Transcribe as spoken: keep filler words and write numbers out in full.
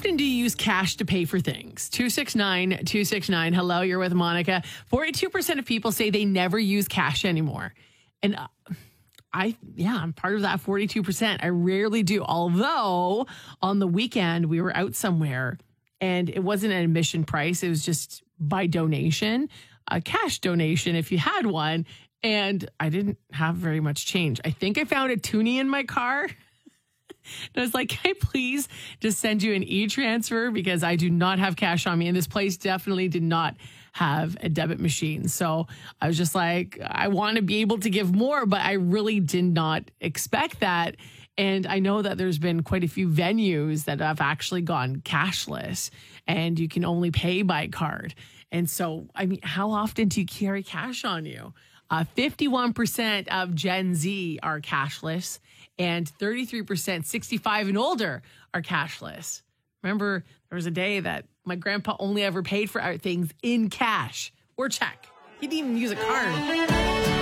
often do you use cash to pay for things? two six nine, two six nine. Hello, you're with Monica. forty-two percent of people say they never use cash anymore. And uh, I, yeah, I'm part of that forty-two percent. I rarely do. Although on the weekend, we were out somewhere and it wasn't an admission price. It was just by donation, a cash donation if you had one. And I didn't have very much change. I think I found a toonie in my car. And I was like, can I please just send you an e-transfer because I do not have cash on me. And this place definitely did not have a debit machine. So I was just like, I want to be able to give more, but I really did not expect that. And I know that there's been quite a few venues that have actually gone cashless and you can only pay by card. And so, I mean, how often do you carry cash on you? Uh, fifty-one percent of Gen Z are cashless and thirty-three percent sixty-five and older are cashless. Remember, there was a day that my grandpa only ever paid for our things in cash or check. He didn't even use a card.